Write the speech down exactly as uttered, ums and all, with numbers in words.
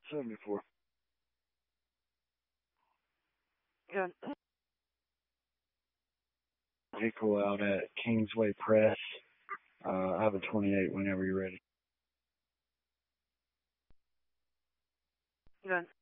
seventy-four. Good. Vehicle out at Kingsway Press. Uh, I have a twenty-eight whenever you're ready. Good.